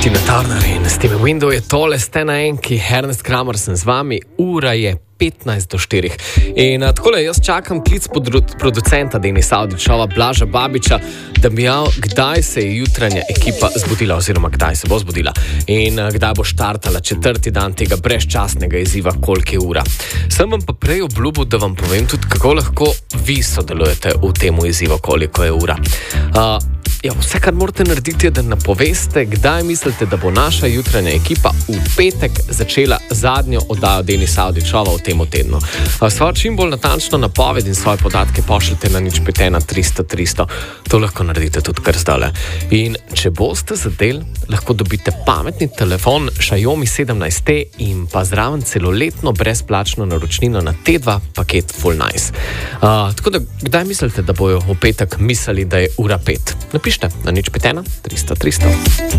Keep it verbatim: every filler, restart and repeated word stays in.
Tina Turner in Steven Window je tole, ste na enki, Ernest Kramer sem z vami, ura je petnajst do štirih. In a, takole, jaz čakam klic pod producenta Denisa Avdićeva, Blaža Babiča, da bi jav, kdaj se je jutranja ekipa zbudila oziroma kdaj se bo zbudila in a, kdaj bo štartala četrti dan tega brezčasnega izziva, koliko je ura. Sem vam pa prej obljubil, da vam povem tudi, kako lahko vi sodelujete v temu izzivu, koliko je ura. A, Ja, vse, kar morate narediti, je, da napoveste, kdaj mislite, da bo naša jutranja ekipa v petek začela zadnjo oddajo Denisa Avdićeva v tem tednu. Svojo čim bolj natančno napoved in svoje podatke pošljete na nič pet ena tristo tristo. To lahko naredite tudi kar zdajle. In če boste zadel, lahko dobite pametni telefon Xiaomi sedemnajst T in pa zraven celoletno brezplačno naročnino na T dva paket Full Nice. Uh, tako da, kdaj mislite, da bojo v petek mislili, da je ura pet? Napišite na nič pet ena tristo tristo.